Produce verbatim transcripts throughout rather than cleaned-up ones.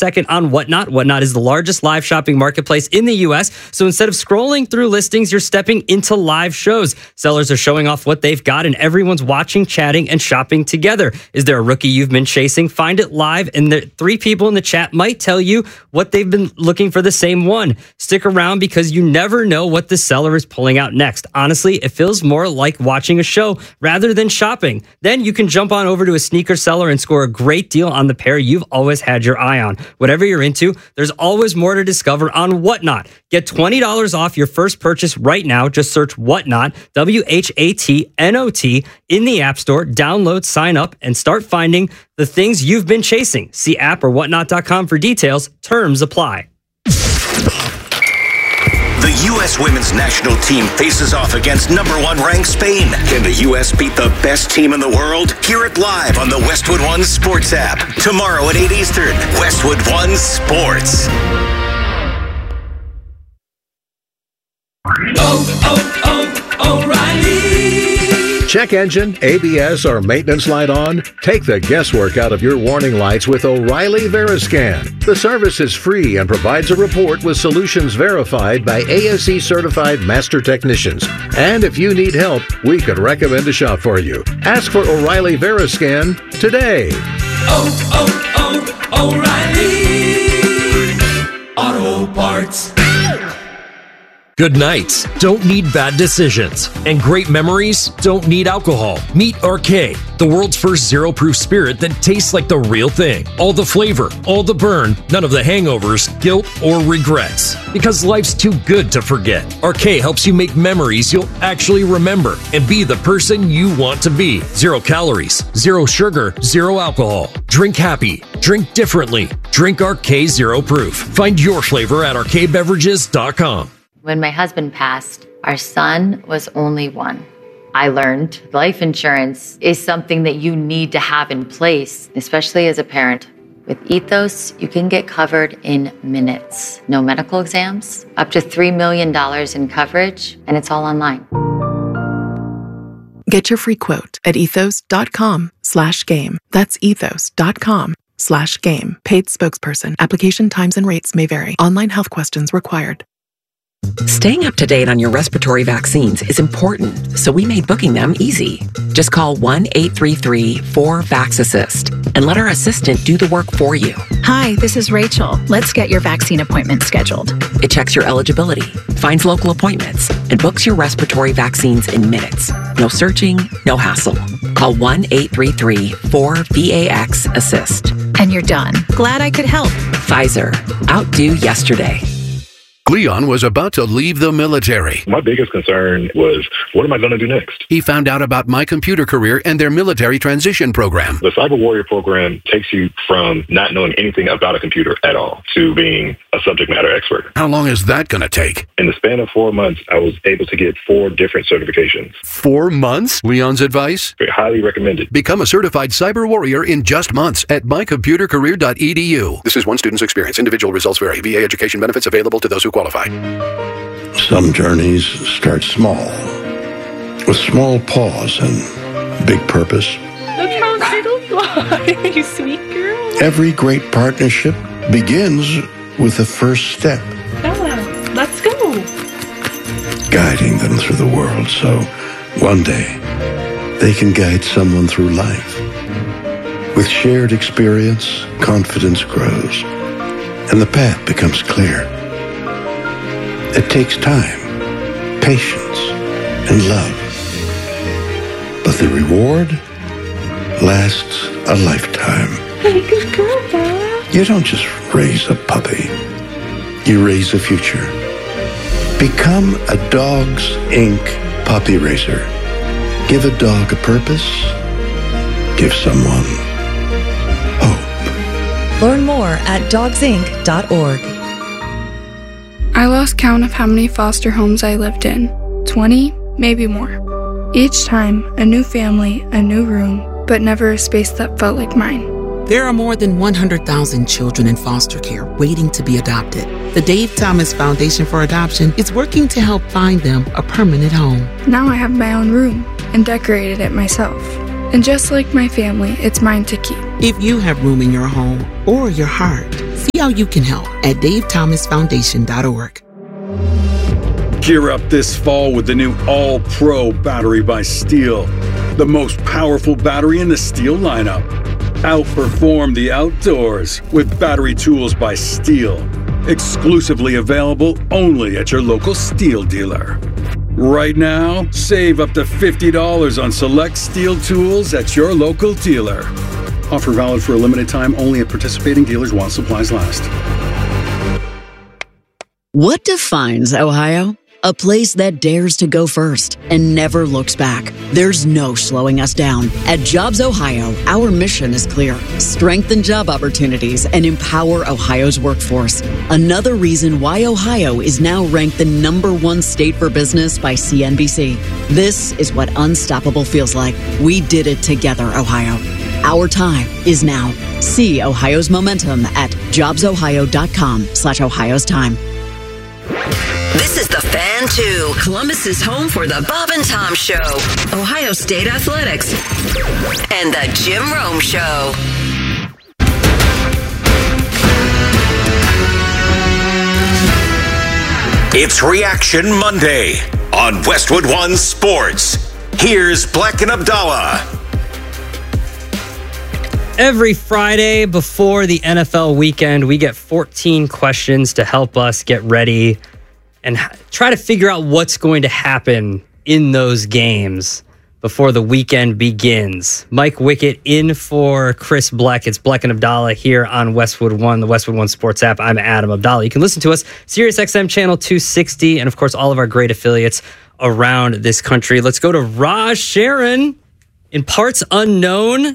second on Whatnot. Whatnot is the largest live shopping marketplace in the U S. So instead of scrolling through listings, you're stepping into live shows. Sellers are showing off what they've got, and everyone's watching, chatting, and shopping together. Is there a rookie you've been chasing? Find it live, and the three people in the chat might tell you what they've been looking for the same one. Stick around because you never know what the seller is pulling out next. Honestly, it feels more like watching a show rather than shopping. Then you can jump on over to a sneaker seller and score a great deal on the pair you've always had your eye on. Whatever you're into, there's always more to discover on Whatnot. Get twenty dollars off your first purchase right now. Just search Whatnot, W H A T N O T, in the App Store. Download, sign up, and start finding the things you've been chasing. See app or whatnot dot com for details. Terms apply. The U S women's national team faces off against number one ranked Spain. Can the U S beat the best team in the world? Hear it live on the Westwood One Sports app. Tomorrow at eight Eastern. Westwood One Sports. Oh, oh, oh, O'Reilly. Check engine, A B S, or maintenance light on? Take the guesswork out of your warning lights with O'Reilly Veriscan. The service is free and provides a report with solutions verified by A S E certified master technicians. And if you need help, we could recommend a shop for you. Ask for O'Reilly Veriscan today. Oh, oh, oh, O'Reilly Auto Parts. Good nights don't need bad decisions, and great memories don't need alcohol. Meet Arcade, the world's first zero-proof spirit that tastes like the real thing. All the flavor, all the burn, none of the hangovers, guilt, or regrets. Because life's too good to forget. Arcade helps you make memories you'll actually remember and be the person you want to be. Zero calories, zero sugar, zero alcohol. Drink happy, drink differently. Drink Arcade Zero Proof. Find your flavor at arcade beverages dot com. When my husband passed, our son was only one. I learned life insurance is something that you need to have in place, especially as a parent. With Ethos, you can get covered in minutes. No medical exams, up to three million dollars in coverage, and it's all online. Get your free quote at ethos.com slash game. That's ethos.com slash game. Paid spokesperson. Application times and rates may vary. Online health questions required. Staying up to date on your respiratory vaccines is important, so we made booking them easy. Just call one eight three three four VAX-ASSIST and let our assistant do the work for you. Hi, this is Rachel. Let's get your vaccine appointment scheduled. It checks your eligibility, finds local appointments, and books your respiratory vaccines in minutes. No searching, no hassle. Call one eight three three four VAX-ASSIST. And you're done. Glad I could help. Pfizer. Outdo yesterday. Leon was about to leave the military. My biggest concern was, what am I going to do next? He found out about My Computer Career and their military transition program. The Cyber Warrior program takes you from not knowing anything about a computer at all to being a subject matter expert. How long is that going to take? In the span of four months, I was able to get four different certifications. Four months? Leon's advice? Highly recommended. Become a certified cyber warrior in just months at my computer career dot e d u. This is one student's experience. Individual results vary. V A education benefits available to those who qualify. Some journeys start small, with small pause and big purpose. Look how little fly, you sweet girl. Every great partnership begins with the first step. Bella, let's go. Guiding them through the world so one day they can guide someone through life. With shared experience, confidence grows, and the path becomes clear. It takes time, patience, and love. But the reward lasts a lifetime. Hey, good girl, Bella. You don't just raise a puppy. You raise a future. Become a Dogs Incorporated puppy raiser. Give a dog a purpose. Give someone hope. Learn more at dogs inc dot org. I lost count of how many foster homes I lived in. twenty, maybe more. Each time, a new family, a new room, but never a space that felt like mine. There are more than one hundred thousand children in foster care waiting to be adopted. The Dave Thomas Foundation for Adoption is working to help find them a permanent home. Now I have my own room and decorated it myself. And just like my family, it's mine to keep. If you have room in your home or your heart, see how you can help at dave thomas foundation dot org. Gear up this fall with the new All-Pro battery by Steel, the most powerful battery in the Steel lineup. Outperform the outdoors with battery tools by Steel, exclusively available only at your local Steel dealer. Right now, save up to fifty dollars on select Steel tools at your local dealer. Offer valid for a limited time only at participating dealers while supplies last. What defines Ohio? A place that dares to go first and never looks back. There's no slowing us down. At Jobs Ohio, our mission is clear. Strengthen job opportunities and empower Ohio's workforce. Another reason why Ohio is now ranked the number one state for business by C N B C. This is what unstoppable feels like. We did it together, Ohio. Our time is now. See Ohio's momentum at jobsohio.com slash Ohio's time. This is the Fan two, Columbus's home for the Bob and Tom Show, Ohio State Athletics, and the Jim Rome Show. It's Reaction Monday on Westwood One Sports. Here's Black and Abdallah. Every Friday before the N F L weekend, we get fourteen questions to help us get ready and try to figure out what's going to happen in those games before the weekend begins. Mike Wickett in for Chris Bleck. It's Bleck and Abdallah here on Westwood One, the Westwood One Sports app. I'm Adam Abdallah. You can listen to us, SiriusXM channel two sixty, and of course, all of our great affiliates around this country. Let's go to Raj Sharon in parts unknown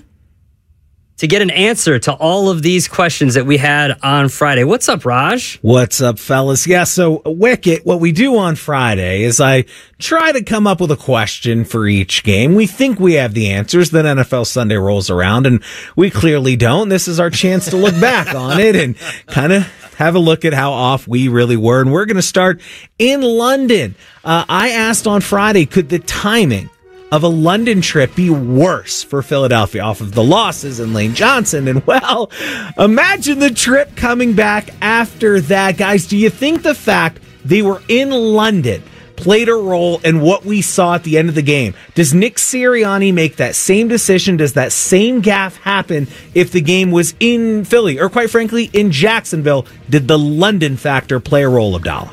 to get an answer to all of these questions that we had on Friday. What's up, Raj? What's up, fellas? Yeah, so Wicket, what we do on Friday is I try to come up with a question for each game. We think we have the answers. Then N F L Sunday rolls around and we clearly don't. This is our chance to look back on it and kind of have a look at how off we really were. And we're going to start in London. Uh, I asked on Friday, could the timing of a London trip be worse for Philadelphia off of the losses and Lane Johnson? And well, imagine the trip coming back after that. Guys, do you think the fact they were in London played a role in what we saw at the end of the game? Does Nick Sirianni make that same decision? Does that same gaffe happen if the game was in Philly or, quite frankly, in Jacksonville? Did the London factor play a role, Abdallah?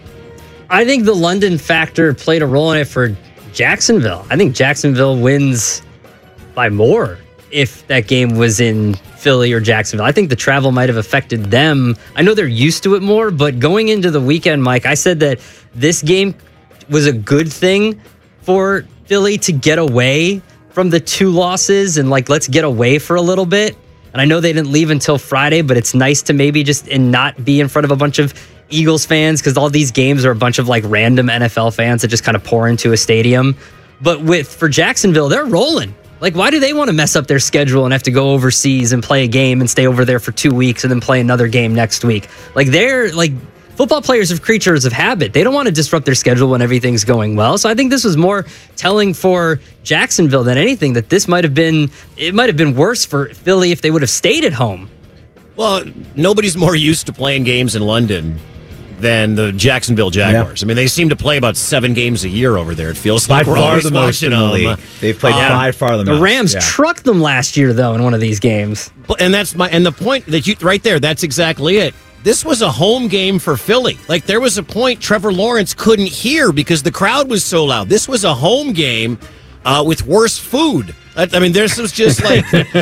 I think the London factor played a role in it for Jacksonville. I think Jacksonville wins by more if that game was in Philly or Jacksonville. I think the travel might have affected them. I know they're used to it more, but going into the weekend, Mike, I said that this game was a good thing for Philly to get away from the two losses and like, let's get away for a little bit. And I know they didn't leave until Friday, but it's nice to maybe just and not be in front of a bunch of Eagles fans, because all these games are a bunch of like random N F L fans that just kind of pour into a stadium. But with for Jacksonville, they're rolling. Like, why do they want to mess up their schedule and have to go overseas and play a game and stay over there for two weeks and then play another game next week? Like, they're like football players are creatures of habit. They don't want to disrupt their schedule when everything's going well. So I think this was more telling for Jacksonville than anything, that this might have been it might have been worse for Philly if they would have stayed at home. Well, nobody's more used to playing games in London than the Jacksonville Jaguars. Yeah. I mean, they seem to play about seven games a year over there. It feels by like we're far always the most in the league. They've played um, by far the, the most. The Rams yeah. trucked them last year, though, in one of these games. And that's my and the point that you right there. That's exactly it. This was a home game for Philly. Like, there was a point Trevor Lawrence couldn't hear because the crowd was so loud. This was a home game uh, with worse food. I mean, this was just like,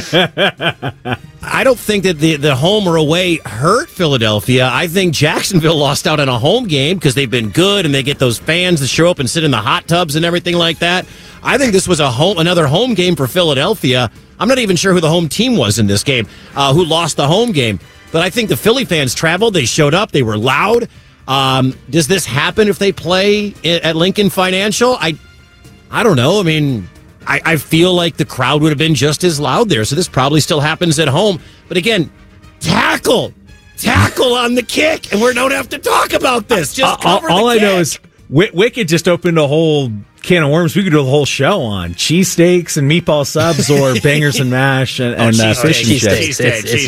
I don't think that the, the home or away hurt Philadelphia. I think Jacksonville lost out on a home game because they've been good and they get those fans to show up and sit in the hot tubs and everything like that. I think this was a home, another home game for Philadelphia. I'm not even sure who the home team was in this game, uh, who lost the home game. But I think the Philly fans traveled. They showed up. They were loud. Um, does this happen if they play at Lincoln Financial? I, I don't know. I mean, I, I feel like the crowd would have been just as loud there. So this probably still happens at home. But again, tackle, tackle on the kick, and we don't have to talk about this. Just uh, cover all the I kick. know is w- Wicked just opened a whole can of worms we could do a whole show on. Cheesesteaks and meatball subs or bangers and mash and, and oh, uh, fish and chips.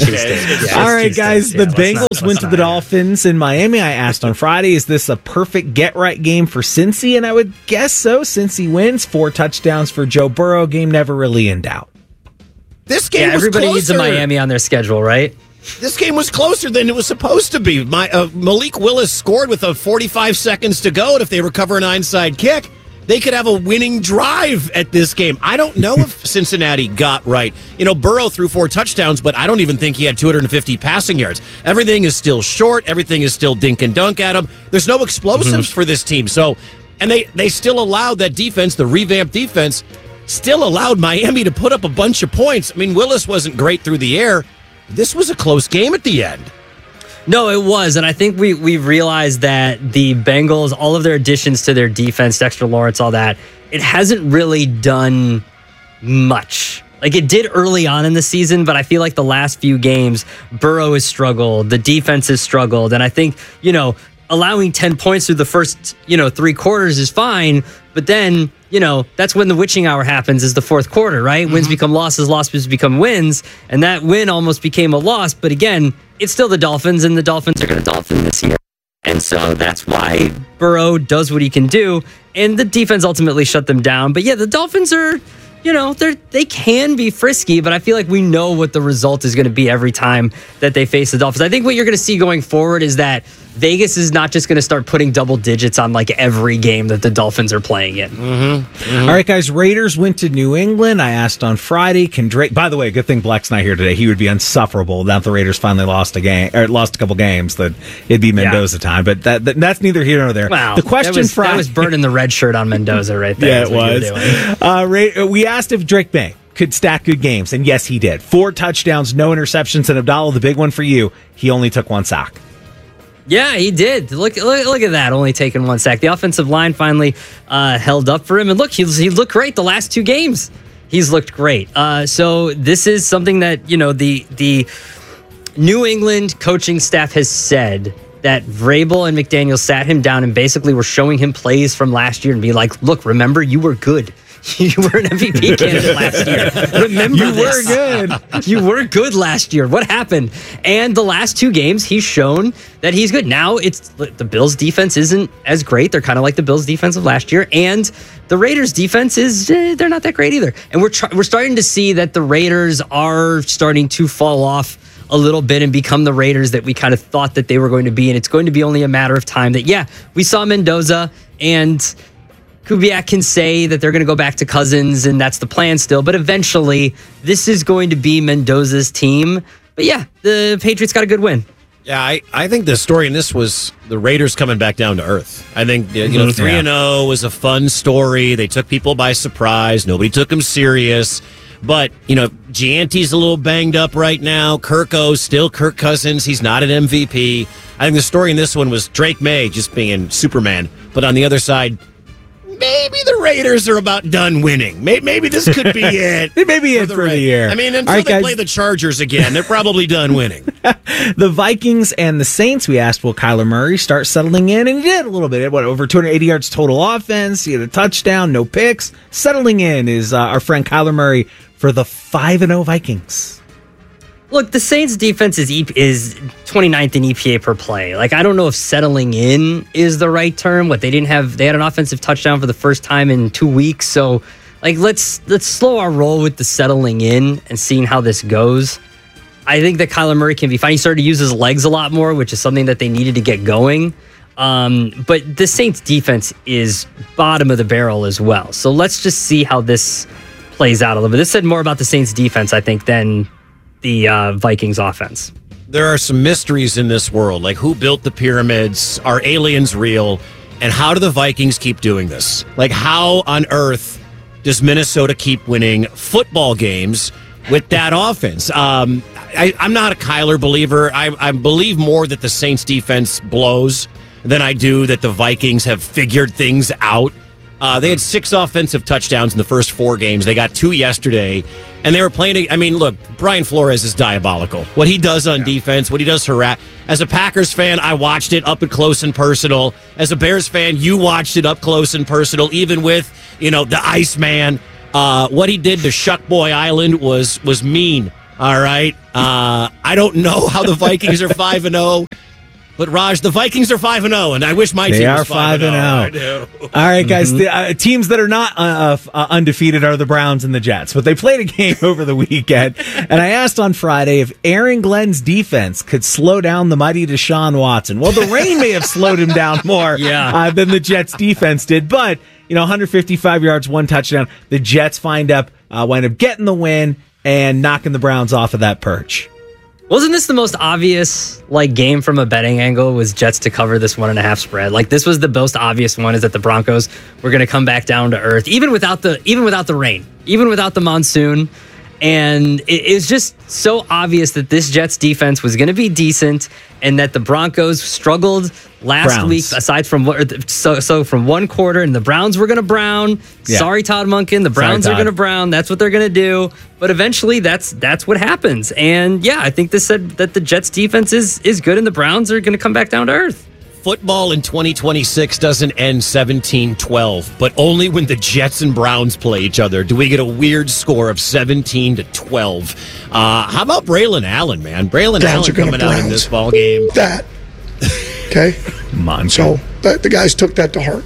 All right, guys. The Bengals went to the Dolphins in Miami. I asked on Friday, is this a perfect get-right game for Cincy? And I would guess so. Cincy wins. Four touchdowns for Joe Burrow. Game never really in doubt. This game yeah, was everybody closer. needs a Miami on their schedule, right? This game was closer than it was supposed to be. My, uh, Malik Willis scored with a forty-five seconds to go, and if they recover an onside kick, they could have a winning drive at this game. I don't know if Cincinnati got right. You know, Burrow threw four touchdowns, but I don't even think he had two hundred fifty passing yards. Everything is still short. Everything is still dink and dunk at him. There's no explosives mm-hmm. for this team. So, and they, they still allowed that defense, the revamped defense, still allowed Miami to put up a bunch of points. I mean, Willis wasn't great through the air. This was a close game at the end. No, it was. And I think we, we've realized that the Bengals, all of their additions to their defense, Dexter Lawrence, all that, it hasn't really done much. Like it did early on in the season, but I feel like the last few games, Burrow has struggled, the defense has struggled. And I think, you know, allowing ten points through the first, you know, three quarters is fine. But then, you know, that's when the witching hour happens is the fourth quarter, right? Mm-hmm. Wins become losses, losses become wins. And that win almost became a loss. But again, it's still the Dolphins, and the Dolphins are going to Dolphin this year. And so that's why Burrow does what he can do. And the defense ultimately shut them down. But yeah, the Dolphins are, you know, they're, they can be frisky, but I feel like we know what the result is going to be every time that they face the Dolphins. I think what you're going to see going forward is that Vegas is not just going to start putting double digits on like every game that the Dolphins are playing in. Mm-hmm. Mm-hmm. All right, guys, Raiders went to New England. I asked on Friday, can Drake, by the way, good thing Black's not here today. He would be insufferable now that the Raiders finally lost a game, or lost a couple games, that it'd be Mendoza yeah. time, but that, that that's neither here nor there. Wow. The question that was, Friday, that was burning the red shirt on Mendoza right there. Yeah, it was. Uh, Ray, we asked if Drake May could stack good games, and yes, he did. Four touchdowns, no interceptions, and Abdallah, the big one for you, he only took one sack. Yeah, he did. Look, look, look at that, only taking one sack. The offensive line finally uh, held up for him, and look, he, he looked great the last two games. He's looked great. Uh, so this is something that, you know, the the New England coaching staff has said that Vrabel and McDaniel sat him down and basically were showing him plays from last year and be like, look, remember, you were good. You were an M V P candidate last year. Remember you this. were good. You were good last year. What happened? And the last two games, he's shown that he's good. Now it's the Bills' defense isn't as great. They're kind of like the Bills' defense of last year, and the Raiders' defense is eh, they're not that great either. And we're tr- we're starting to see that the Raiders are starting to fall off a little bit and become the Raiders that we kind of thought that they were going to be. And it's going to be only a matter of time that, yeah, we saw Mendoza and Kubiak can say that they're going to go back to Cousins and that's the plan still. But eventually, this is going to be Mendoza's team. But yeah, the Patriots got a good win. Yeah, I, I think the story in this was the Raiders coming back down to earth. I think, you know, three and oh was a fun story. They took people by surprise. Nobody took them serious. But, you know, Gianti's a little banged up right now. Kirko's still Kirk Cousins. He's not an M V P. I think the story in this one was Drake May just being Superman. But on the other side, maybe the Raiders are about done winning. Maybe, maybe this could be it. It may be it for, for the year. I mean, until right, they guys. play the Chargers again, they're probably done winning. The Vikings and the Saints, we asked, will Kyler Murray start settling in? And he did a little bit. What, over two hundred eighty yards total offense. He had a touchdown, no picks. Settling in is uh, our friend Kyler Murray for the five and oh Vikings. Look, the Saints defense is is twenty-ninth in E P A per play. Like, I don't know if settling in is the right term. What they didn't have, they had an offensive touchdown for the first time in two weeks. So, like, let's let's slow our roll with the settling in and seeing how this goes. I think that Kyler Murray can be fine. He started to use his legs a lot more, which is something that they needed to get going. Um, but the Saints defense is bottom of the barrel as well. So let's just see how this plays out a little bit. This said more about the Saints defense, I think, than the uh, Vikings offense. There are some mysteries in this world, like who built the pyramids, are aliens real, and how do the Vikings keep doing this? Like, how on earth does Minnesota keep winning football games with that offense? Um, I, I'm not a Kyler believer. I, I believe more that the Saints defense blows than I do that the Vikings have figured things out. Uh, they had six offensive touchdowns in the first four games. They got two yesterday, and they were playing. I mean, look, Brian Flores is diabolical. What he does on yeah. defense, what he does harass. As a Packers fan, I watched it up and close and personal. As a Bears fan, you watched it up close and personal, even with, you know, the Iceman. Uh, what he did to Shuck Boy Island was was mean. All right. Uh, I don't know how the Vikings are five and zero, but Raj, the Vikings are five and zero, and I wish my they team are was five and zero. I do. All right, guys. Mm-hmm. The uh, teams that are not uh, uh, undefeated are the Browns and the Jets, but they played a game over the weekend, and I asked on Friday if Aaron Glenn's defense could slow down the mighty Deshaun Watson. Well, the rain may have slowed him down more yeah. uh, than the Jets defense did, but you know, one hundred fifty-five yards, one touchdown. The Jets find up, uh, wind up getting the win and knocking the Browns off of that perch. Wasn't this the most obvious like game from a betting angle? Was Jets to cover this one and a half spread? Like this was the most obvious one. Is that the Broncos were going to come back down to earth, even without the even without the rain, even without the monsoon. And it is just so obvious that this Jets defense was going to be decent, and that the Broncos struggled last Browns. week. Aside from what, so so from one quarter, and the Browns were going to brown. Yeah. Sorry, Todd Monken. The Browns Sorry, are going to brown. That's what they're going to do. But eventually, that's that's what happens. And yeah, I think this said that the Jets defense is is good, and the Browns are going to come back down to earth. Football in twenty twenty-six doesn't end seventeen twelve, but only when the Jets and Browns play each other do we get a weird score of seventeen to twelve. Uh, how about Braylon Allen, man? Braylon Browns Allen coming out in this ball game. That. Okay? Monster. So the, the guys took that to heart.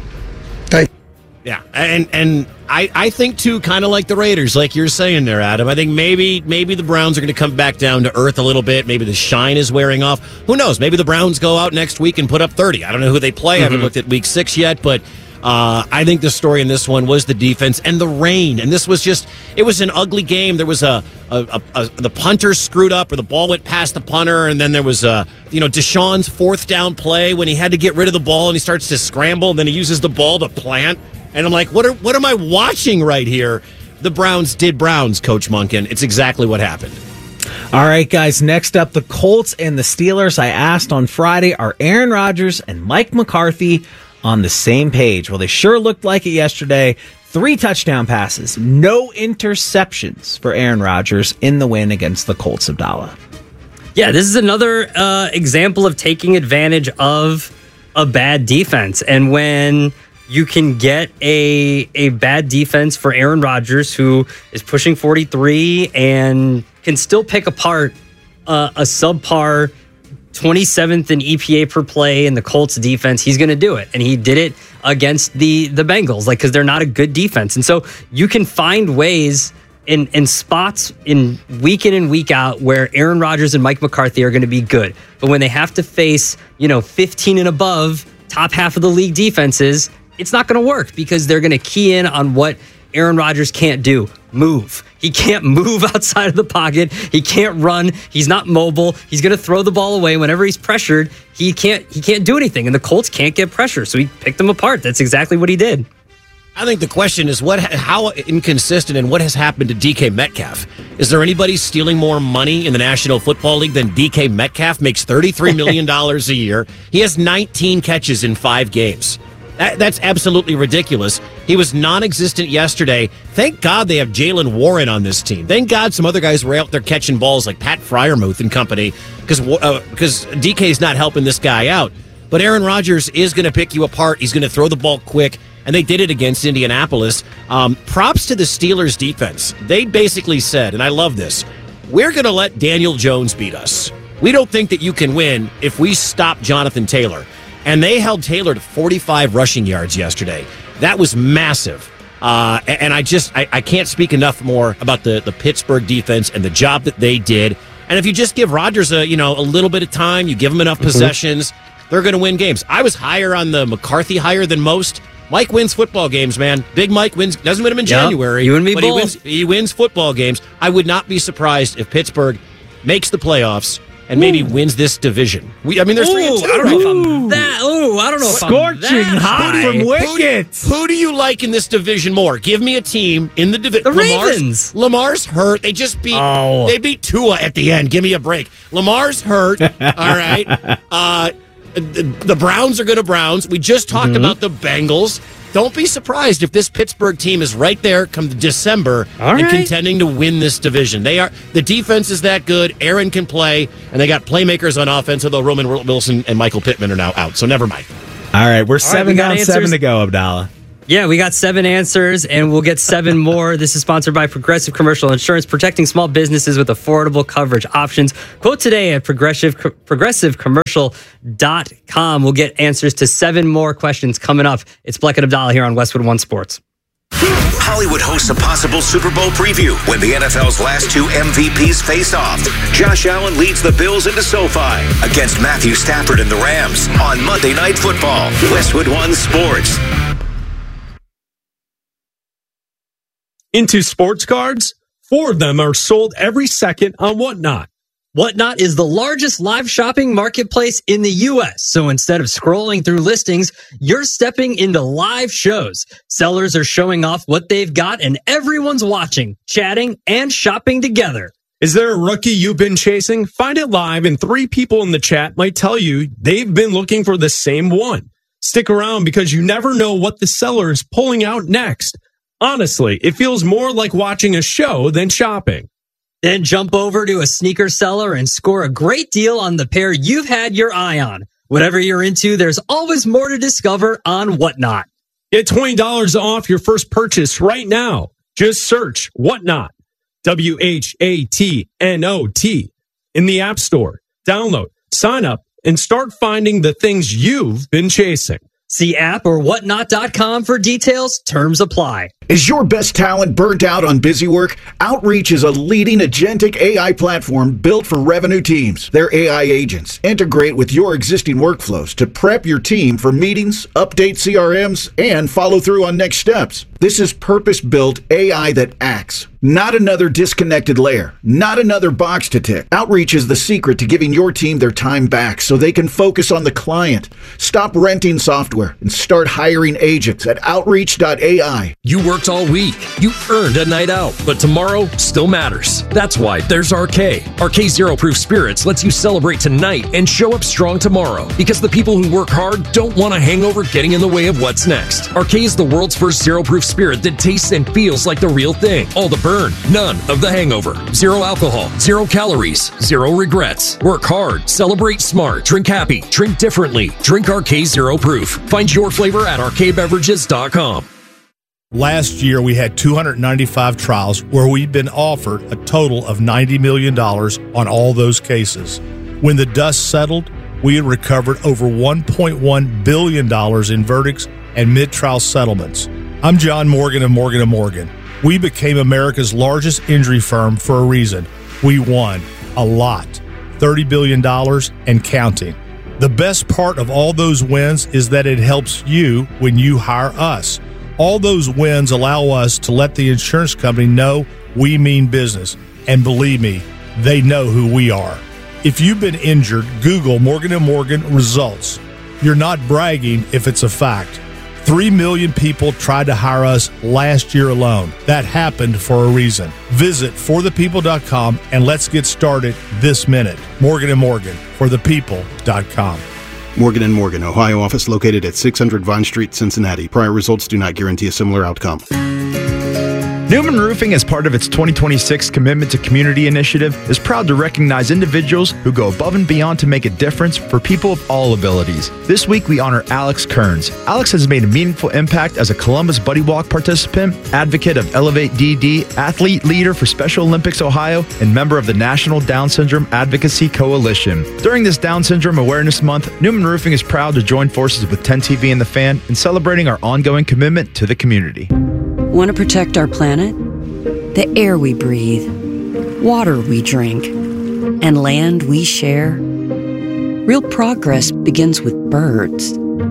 Thank you. Yeah, and and I, I think too, kind of like the Raiders, like you're saying there, Adam. I think maybe maybe the Browns are going to come back down to earth a little bit. Maybe the shine is wearing off. Who knows? Maybe the Browns go out next week and put up thirty. I don't know who they play. Mm-hmm. I haven't looked at week six yet, but uh, I think the story in this one was the defense and the rain. And this was just, it was an ugly game. There was a, a, a, a the punter screwed up, or the ball went past the punter, and then there was a, you know, Deshaun's fourth down play when he had to get rid of the ball and he starts to scramble, and then he uses the ball to plant. And I'm like, what are what am I watching right here? The Browns did Browns, Coach Monken. It's exactly what happened. All right, guys, next up, the Colts and the Steelers. I asked on Friday, are Aaron Rodgers and Mike McCarthy on the same page? Well, they sure looked like it yesterday. Three touchdown passes, no interceptions for Aaron Rodgers in the win against the Colts, Abdallah. Yeah, this is another uh, example of taking advantage of a bad defense. And when you can get a a bad defense for Aaron Rodgers, who is pushing forty-three and can still pick apart uh, a subpar twenty-seventh in E P A per play in the Colts defense, he's going to do it. And he did it against the the Bengals, like, because they're not a good defense. And so you can find ways in in spots in week in and week out where Aaron Rodgers and Mike McCarthy are going to be good. But when they have to face, you know, fifteen and above, top half of the league defenses, it's not going to work, because they're going to key in on what Aaron Rodgers can't do. Move. He can't move outside of the pocket. He can't run. He's not mobile. He's going to throw the ball away whenever he's pressured. He can't he can't do anything, and the Colts can't get pressure, so he picked them apart. That's exactly what he did. I think the question is what, how inconsistent and what has happened to D K Metcalf? Is there anybody stealing more money in the National Football League than D K Metcalf? Makes thirty-three million dollars a year. He has nineteen catches in five games. That, that's absolutely ridiculous. He was non-existent yesterday. Thank God they have Jalen Warren on this team. Thank God some other guys were out there catching balls like Pat Fryermuth and company, because uh, because D K is not helping this guy out. But Aaron Rodgers is going to pick you apart. He's going to throw the ball quick, and they did it against Indianapolis. Um, props to the Steelers' defense. They basically said, and I love this, we're going to let Daniel Jones beat us. We don't think that you can win if we stop Jonathan Taylor. And they held Taylor to forty-five rushing yards yesterday. That was massive. Uh, and I just, I, I can't speak enough more about the, the Pittsburgh defense and the job that they did. And if you just give Rodgers a, you know, a little bit of time, you give him enough mm-hmm. possessions, they're going to win games. I was higher on the McCarthy hire than most. Mike wins football games, man. Big Mike wins, doesn't win them in yep, January. You and me but both. He wins, he wins football games. I would not be surprised if Pittsburgh makes the playoffs and maybe ooh. wins this division. We, I mean, there's three and two. I don't right? know if I'm that. Ooh, I don't know if Scorching I'm that hot high. from Wicked. Who, who do you like in this division more? Give me a team in the division. The Ravens. Lamar's hurt. They just beat. Oh. They beat Tua at the end. Give me a break. Lamar's hurt. All right. Uh, the, the Browns are going to Browns. We just talked mm-hmm. about the Bengals. don't be surprised if this Pittsburgh team is right there come December All and right. contending to win this division. They are the defense is that good. Aaron can play, and they got playmakers on offense, although Roman Wilson and Michael Pittman are now out. So never mind. All right, we're All right, seven we got down, answers. seven to go, Abdallah. Yeah, we got seven answers, and we'll get seven more. This is sponsored by Progressive Commercial Insurance, protecting small businesses with affordable coverage options. Quote today at progressive progressive commercial dot com. We'll get answers to seven more questions coming up. It's Bleck and Abdallah here on Westwood One Sports. Hollywood hosts a possible Super Bowl preview when the N F L's last two M V Ps face off. Josh Allen leads the Bills into SoFi against Matthew Stafford and the Rams on Monday Night Football. Westwood One Sports. Into sports cards, four of them are sold every second on Whatnot. Whatnot is the largest live shopping marketplace in the U S. So instead of scrolling through listings, you're stepping into live shows. Sellers are showing off what they've got and everyone's watching, chatting, and shopping together. Is there a rookie you've been chasing? Find it live and three people in the chat might tell you they've been looking for the same one. Stick around because you never know what the seller is pulling out next. Honestly, it feels more like watching a show than shopping. Then jump over to a sneaker seller and score a great deal on the pair you've had your eye on. Whatever you're into, there's always more to discover on Whatnot. Get twenty dollars off your first purchase right now. Just search Whatnot, W H A T N O T, in the App Store. Download, sign up, and start finding the things you've been chasing. See app or whatnot dot com for details. Terms apply. Is your best talent burnt out on busy work? Outreach is a leading agentic A I platform built for revenue teams. Their A I agents integrate with your existing workflows to prep your team for meetings, update C R Ms, and follow through on next steps. This is purpose-built A I that acts, not another disconnected layer, not another box to tick. Outreach is the secret to giving your team their time back so they can focus on the client. Stop renting software and start hiring agents at outreach dot A I. You worked all week. You earned a night out, but tomorrow still matters. That's why there's R K. R K Zero Proof Spirits lets you celebrate tonight and show up strong tomorrow because the people who work hard don't want a hangover getting in the way of what's next. R K is the world's first zero proof spirit that tastes and feels like the real thing. All the burn, none of the hangover. Zero alcohol, zero calories, zero regrets. Work hard, celebrate smart, drink happy, drink differently. Drink R K Zero Proof. Find your flavor at R K beverages dot com. Last year, we had two hundred ninety-five trials where we'd been offered a total of ninety million dollars on all those cases. When the dust settled, we had recovered over one point one billion dollars in verdicts and mid-trial settlements. I'm John Morgan of Morgan and Morgan. We became America's largest injury firm for a reason. We won a lot, thirty billion dollars and counting. The best part of all those wins is that it helps you when you hire us. All those wins allow us to let the insurance company know we mean business. And believe me, they know who we are. If you've been injured, Google Morgan and Morgan results. You're not bragging if it's a fact. Three million people tried to hire us last year alone. That happened for a reason. Visit for the people dot com and let's get started this minute. Morgan and Morgan, for the people dot com. Morgan and Morgan, Ohio office located at six hundred Vine Street, Cincinnati. Prior results do not guarantee a similar outcome. Newman Roofing, as part of its twenty twenty-six Commitment to Community initiative, is proud to recognize individuals who go above and beyond to make a difference for people of all abilities. This week, we honor Alex Kearns. Alex has made a meaningful impact as a Columbus Buddy Walk participant, advocate of Elevate D D, athlete leader for Special Olympics Ohio, and member of the National Down Syndrome Advocacy Coalition. During this Down Syndrome Awareness Month, Newman Roofing is proud to join forces with ten T V and The Fan in celebrating our ongoing commitment to the community. Want to protect our planet? The air we breathe, water we drink, and land we share? Real progress begins with birds.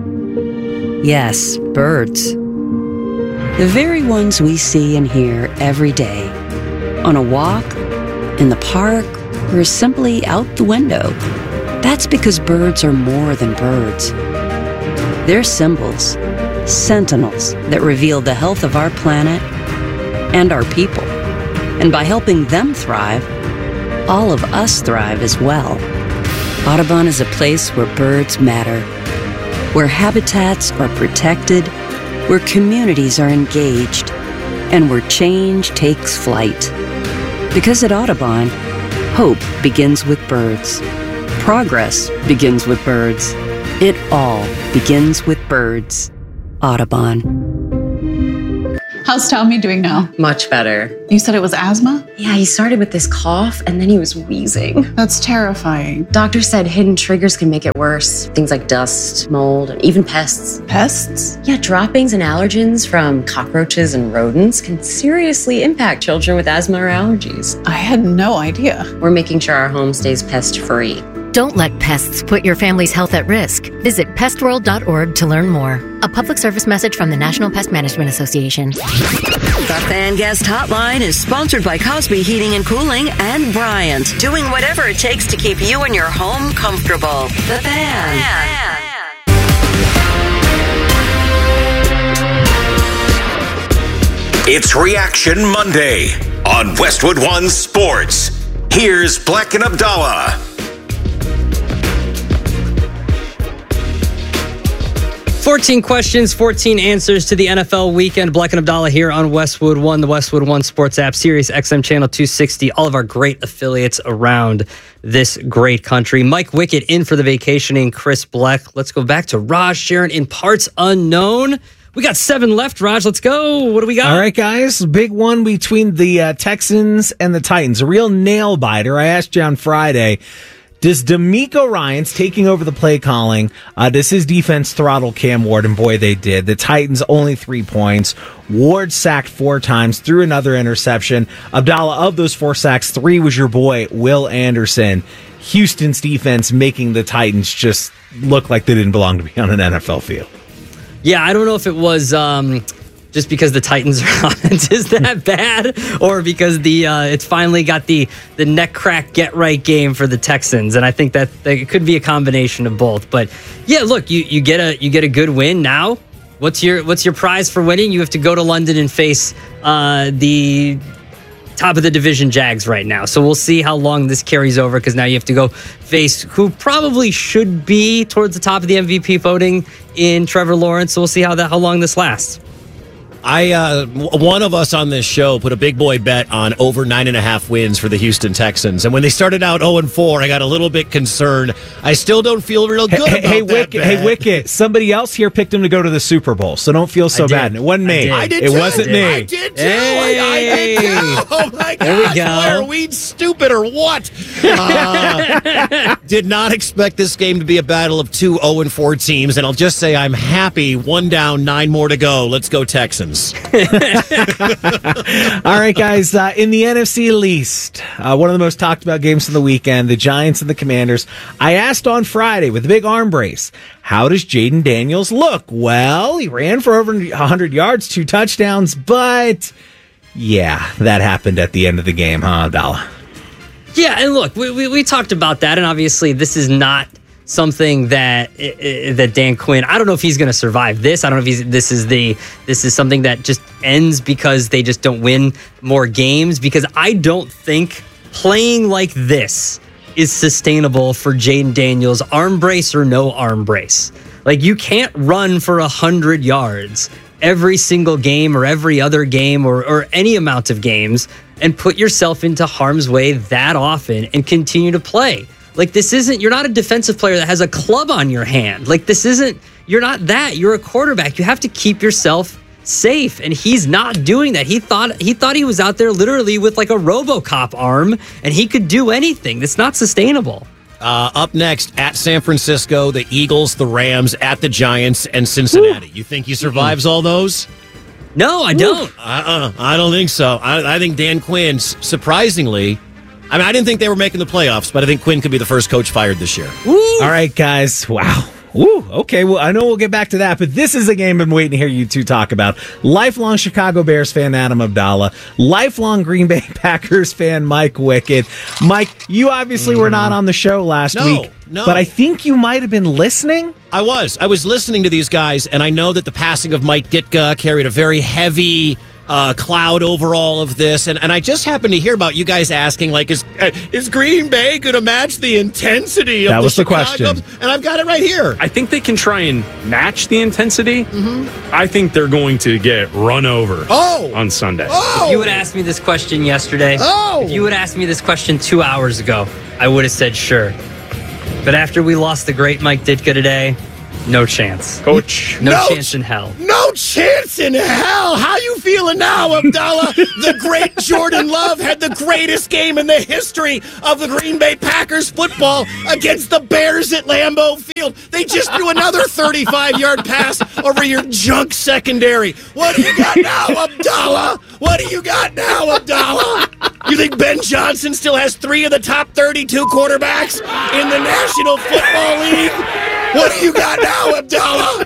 Yes, birds. The very ones we see and hear every day. On a walk, in the park, or simply out the window. That's because birds are more than birds. They're symbols, sentinels that reveal the health of our planet and our people. And by helping them thrive, all of us thrive as well. Audubon is a place where birds matter, where habitats are protected, where communities are engaged, and where change takes flight. Because at Audubon, hope begins with birds. Progress begins with birds. It all begins with birds. Audubon. How's Tommy doing now? Much better. You said it was asthma? Yeah, he started with this cough and then he was wheezing. That's terrifying. Doctor said hidden triggers can make it worse. Things like dust, mold, and even pests. Pests? Yeah, droppings and allergens from cockroaches and rodents can seriously impact children with asthma or allergies. I had no idea. We're making sure our home stays pest-free. Don't let pests put your family's health at risk. Visit pest world dot org to learn more. A public service message from the National Pest Management Association. The Fan Guest Hotline is sponsored by Cosby Heating and Cooling and Bryant, doing whatever it takes to keep you and your home comfortable. The Fan. It's Reaction Monday on Westwood One Sports. Here's Black and Abdallah. fourteen questions, fourteen answers to the N F L weekend. Black and Abdallah here on Westwood One, the Westwood One Sports app, Sirius X M Channel two sixty, all of our great affiliates around this great country. Mike Wickett in for the vacationing Chris Bleck. Let's go back to Raj Sharon in parts unknown. We got seven left, Raj. Let's go. What do we got? All right, guys. Big one between the uh, Texans and the Titans. A real nail biter. I asked you on Friday, does D'Amico Ryans taking over the play calling, uh, does his defense throttle Cam Ward? And boy, they did. The Titans only three points. Ward sacked four times, threw another interception. Abdallah, of those four sacks, three was your boy, Will Anderson. Houston's defense making the Titans just look like they didn't belong to be on an N F L field. Yeah, I don't know if it was um, just because the Titans' offense is that bad, or because the uh, it's finally got the the neck crack get right game for the Texans, and I think that, that it could be a combination of both. But yeah, look, you, you get a you get a good win now. What's your what's your prize for winning? You have to go to London and face uh, the top of the division Jags right now. So we'll see how long this carries over, because now you have to go face who probably should be towards the top of the M V P voting in Trevor Lawrence. So we'll see how that how long this lasts. I uh, one of us on this show put a big boy bet on over nine and a half wins for the Houston Texans, and when they started out zero and four, I got a little bit concerned. I still don't feel real good hey, about hey, that Wicket, bet. Hey, Wicket! Somebody else here picked him to go to the Super Bowl, so don't feel so bad. It wasn't me. I did it too. wasn't me. I did too. Hey. I, I did too. Oh my There we gosh, go. Why are we stupid or what? Uh, did not expect this game to be a battle of two zero and four teams, and I'll just say I'm happy. One down, nine more to go. Let's go Texans. All right, guys. Uh, in the N F C East, uh, one of the most talked about games of the weekend, the Giants and the Commanders. I asked on Friday with the big arm brace, how does Jaden Daniels look? Well, he ran for over one hundred yards, two touchdowns, but yeah, that happened at the end of the game, huh, Abdallah? Yeah, and look, we, we, we talked about that, and obviously this is not something that uh, that Dan Quinn, I don't know if he's going to survive this. I don't know if he's this is the this is something that just ends because they just don't win more games, because I don't think playing like this is sustainable for Jaden Daniels, arm brace or no arm brace. Like, you can't run for one hundred yards every single game or every other game or, or any amount of games and put yourself into harm's way that often and continue to play. Like, this isn't, you're not a defensive player that has a club on your hand. Like, this isn't, you're not that. You're a quarterback. You have to keep yourself safe. And he's not doing that. He thought he thought he was out there literally with like a RoboCop arm and he could do anything. That's not sustainable. Uh, up next, at San Francisco, the Eagles, the Rams, at the Giants, and Cincinnati. Woo. You think he survives all those? No, I don't. Uh-uh, I don't think so. I, I think Dan Quinn, surprisingly, I mean, I didn't think they were making the playoffs, but I think Quinn could be the first coach fired this year. Woo. All right, guys. Wow. Woo. Okay, well, I know we'll get back to that, but this is a game I've been waiting to hear you two talk about. Lifelong Chicago Bears fan Adam Abdallah, lifelong Green Bay Packers fan Mike Wickett. Mike, you obviously mm. were not on the show last no, week, no. but I think you might have been listening. I was. I was listening to these guys, and I know that the passing of Mike Ditka carried a very heavy uh, cloud over all of this. And, and I just happened to hear about you guys asking, like, is uh, is Green Bay going to match the intensity of That the was the Chicago question. Cubs? And I've got it right here. I think they can try and match the intensity. Mm-hmm. I think they're going to get run over oh. on Sunday. Oh. If you would ask me this question yesterday, oh. if you would ask me this question two hours ago, I would have said sure. But after we lost the great Mike Ditka today, no chance. Coach. No, No chance in hell. No chance in hell. How you feeling now, Abdallah? The great Jordan Love had the greatest game in the history of the Green Bay Packers football against the Bears at Lambeau Field. They just threw another thirty-five-yard pass over your junk secondary. What do you got now, Abdallah? What do you got now, Abdallah? You think Ben Johnson still has three of the top thirty-two quarterbacks in the National Football League? What do you got now, Abdallah?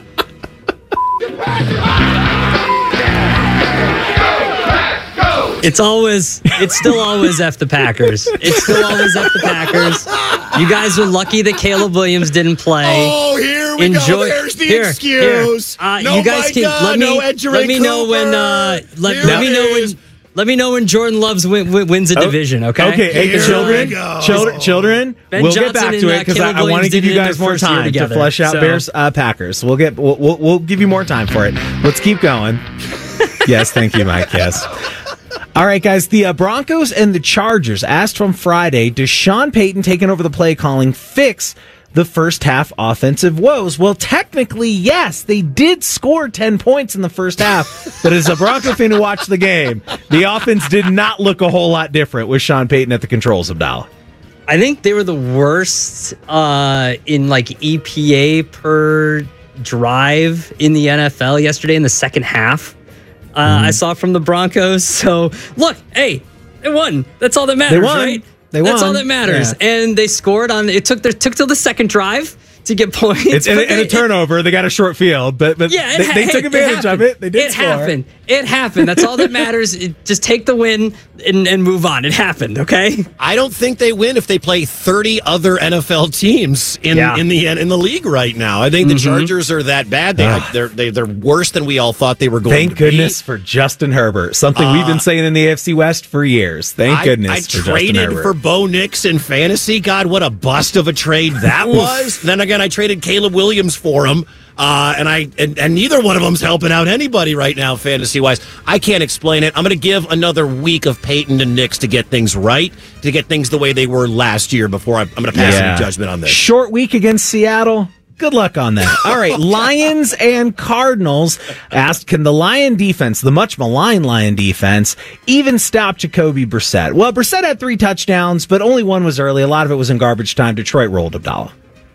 It's always, it's still always F the Packers. It's still always F the Packers. You guys are lucky that Caleb Williams didn't play. Oh, here we Enjoy, go. There's the here, excuse. Here. Uh, no, you guys can God, let me no Edgerrin let me know Cooper. when uh, let, Here let me it know is. when let me know when Jordan Loves win, win, wins a Oh, division. Okay. Okay, hey, Here children, we go. children, children. Ben we'll Johnson get back and, to uh, it because Caleb I, I want to Williams give you did it in guys their more first year time to together, flesh out so- Bears uh, Packers. We'll get we'll, we'll we'll give you more time for it. Let's keep going. Yes, thank you, Mike. Yes. All right, guys. The uh, Broncos and the Chargers asked from Friday, does Sean Payton taking over the play calling fix the first half offensive woes? Well, technically, yes. They did score ten points in the first half, but as a Bronco fan who watched the game, the offense did not look a whole lot different with Sean Payton at the controls, Abdallah. I think they were the worst uh, in like E P A per drive in the N F L yesterday in the second half. Uh, Mm. I saw from the Broncos. So look, hey, they won. That's all that matters, They won. right? They That's won. all that matters. Yeah. And they scored on. It took their took till the second drive to get points. It's and, but and they- a turnover. They got a short field, but but Yeah, it they, ha- they hey, took advantage of happened. it. They did It score. happened. It happened. That's all that matters. It, just take the win and, and move on. It happened. Okay. I don't think they win if they play thirty other N F L teams in, Yeah. in the in the league right now. I think the Mhm. Chargers are that bad. They, Ah. they're they, they're worse than we all thought they were going Thank to goodness for Justin Herbert. Something we've been saying in the A F C West for years. Thank I, goodness I for Justin traded Herbert. for Bo Nix in fantasy. God, what a bust of a trade that was. Then again, I traded Caleb Williams for him. Uh, and I and, and neither one of them's helping out anybody right now, fantasy wise. I can't explain it. I'm going to give another week of Peyton and Nix to get things right, to get things the way they were last year before I, I'm going to pass Yeah. any judgment on this. Short week against Seattle. Good luck on that. All right, Lions and Cardinals asked, can the Lion defense, the much maligned Lion defense, even stop Jacoby Brissett? Well, Brissett had three touchdowns, but only one was early. A lot of it was in garbage time. Detroit rolled, Abdallah.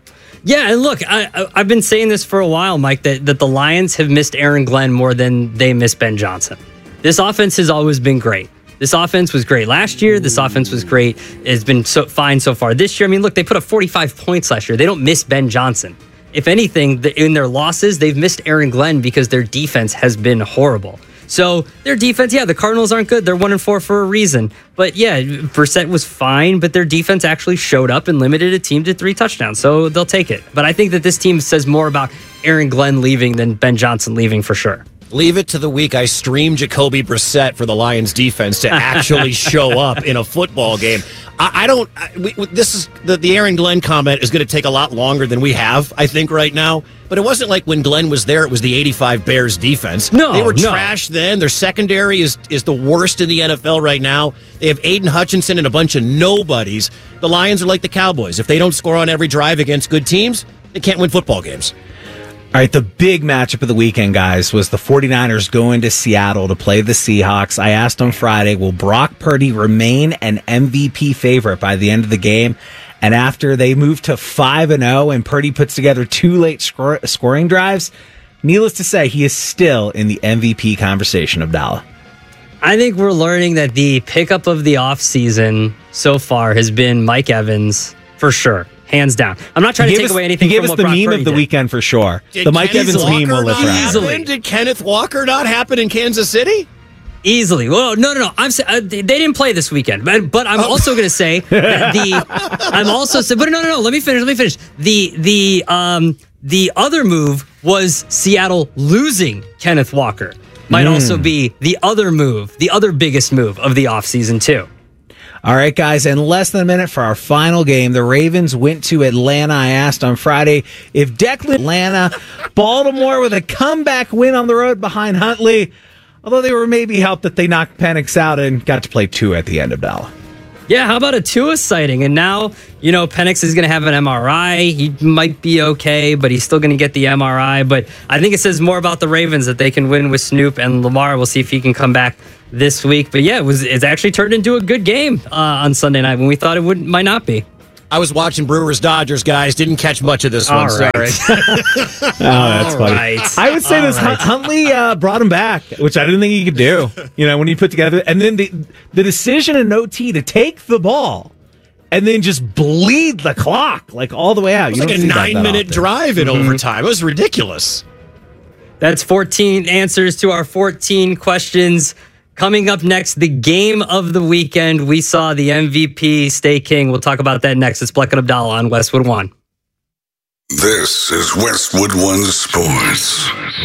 Yeah, and look, I, I, I've been saying this for a while, Mike, that, that the Lions have missed Aaron Glenn more than they miss Ben Johnson. This offense has always been great. This offense was great last year. This offense was great. It's been so fine so far this year. I mean, look, they put up forty-five points last year. They don't miss Ben Johnson. If anything, the, in their losses, they've missed Aaron Glenn because their defense has been horrible. So their defense, yeah, the Cardinals aren't good. They're one and four for a reason. But yeah, Brissett was fine, but their defense actually showed up and limited a team to three touchdowns. So they'll take it. But I think that this team says more about Aaron Glenn leaving than Ben Johnson leaving for sure. Leave it to the week I stream Jacoby Brissett for the Lions defense to actually show up in a football game. I, I don't. I, we, this is the, the Aaron Glenn comment is going to take a lot longer than we have, I think, right now. But it wasn't like when Glenn was there, it was the eighty-five Bears defense. No, they were no. trash then. Their secondary is is the worst in the N F L right now. They have Aiden Hutchinson and a bunch of nobodies. The Lions are like the Cowboys. If they don't score on every drive against good teams, they can't win football games. All right, the big matchup of the weekend, guys, was the 49ers going to Seattle to play the Seahawks. I asked on Friday, will Brock Purdy remain an M V P favorite by the end of the game? And after they moved to five and oh and Purdy puts together two late scor- scoring drives, needless to say, he is still in the M V P conversation, Abdallah. I think we're learning that the pickup of the offseason so far has been Mike Evans for sure. Hands down. I'm not trying He to gave take us- away anything He gave from us what the Brock meme Purdy of the did. weekend for sure. Did the Mike Kenneth Evans Walker meme will live not forever. happen? Did Kenneth Walker not happen in Kansas City? Easily. Well, no, no, no. I'm sa- uh, they they didn't play this weekend, but but I'm also going to say that the I'm also say, but no, no, no. Let me finish. Let me finish. The the um the other move was Seattle losing Kenneth Walker. might Mm. also be the other move, the other biggest move of the offseason, too. All right, guys, in less than a minute for our final game, the Ravens went to Atlanta. I asked on Friday if Declan Atlanta, Baltimore with a comeback win on the road behind Huntley, although they were maybe helped that they knocked Penix out and got to play two at the end of Dallas. Yeah, how about a Tua sighting? And now, you know, Penix is going to have an M R I. He might be okay, but he's still going to get the M R I. But I think it says more about the Ravens that they can win with Snoop and Lamar. We'll see if he can come back this week. But yeah, it was it's actually turned into a good game uh, on Sunday night when we thought it would might not be. I was watching Brewers Dodgers, guys. Didn't catch much of this All one. right. Sorry. Oh, that's All funny. right. I would say All this right. Huntley uh, brought him back, which I didn't think he could do. You know, when he put together, and then the the decision in O T to take the ball and then just bleed the clock like all the way out. It was You like don't a see that that nine-minute often. drive in Mhm. overtime. It was ridiculous. That's fourteen answers to our fourteen questions. Coming up next, the game of the weekend. We saw the M V P stay king. We'll talk about that next. It's Bleck and Abdallah on Westwood One. This is Westwood One Sports.